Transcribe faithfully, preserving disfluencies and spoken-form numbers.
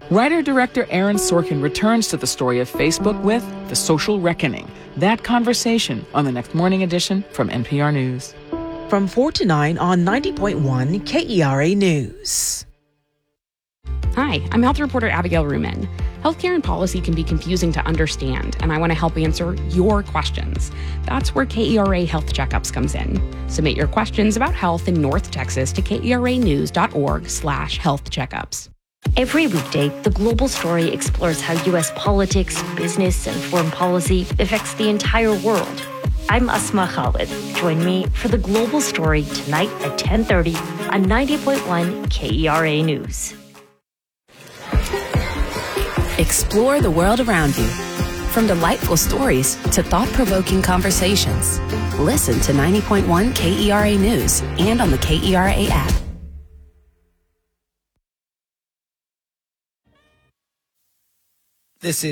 Writer-director Aaron Sorkin returns to the story of Facebook with The Social Reckoning. That conversation on the next morning edition from N P R News. From four to nine on ninety point one K E R A News. Hi, I'm health reporter Abigail Ruman. Healthcare and policy can be confusing to understand, and I want to help answer your questions. That's where K E R A Health Checkups comes in. Submit your questions about health in North Texas to keranews.org slash health checkups. Every weekday, The Global Story explores how U S politics, business, and foreign policy affects the entire world. I'm Asma Khalid. Join me for The Global Story tonight at ten thirty on ninety point one K E R A News. Explore the world around you. From delightful stories to thought-provoking conversations. Listen to ninety point one K E R A News and on the K E R A app. This is